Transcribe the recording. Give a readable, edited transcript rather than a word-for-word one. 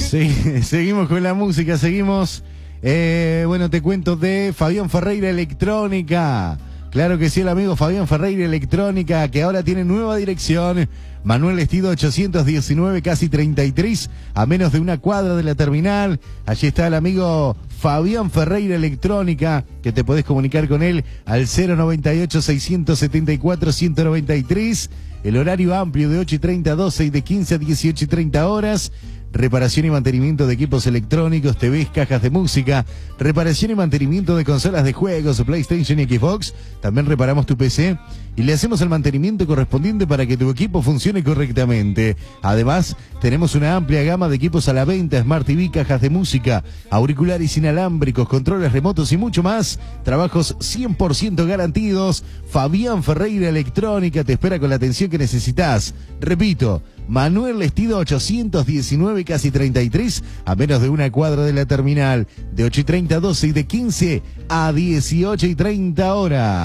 Seguimos con la música, seguimos. Bueno, te cuento de Fabián Ferreira Electrónica. Claro que sí, el amigo Fabián Ferreira Electrónica, que ahora tiene nueva dirección. Manuel Estido 819, casi 33, a menos de una cuadra de la terminal. Allí está el amigo Fabián Ferreira Electrónica, que te podés comunicar con él al 098-674-193. El horario amplio de 8:30 a 12 y de 15 a 18:30 horas. Reparación y mantenimiento de equipos electrónicos, TVs, cajas de música, reparación y mantenimiento de consolas de juegos, PlayStation y Xbox. También reparamos tu PC y le hacemos el mantenimiento correspondiente para que tu equipo funcione correctamente. Además, tenemos una amplia gama de equipos a la venta: Smart TV, cajas de música, auriculares inalámbricos, controles remotos y mucho más. Trabajos 100% garantidos. Fabián Ferreira Electrónica te espera con la atención que necesitas. Repito, Manuel Estido 819, casi 33, a menos de una cuadra de la terminal, de 8:30 a 12 y de 15 a 18:30 horas.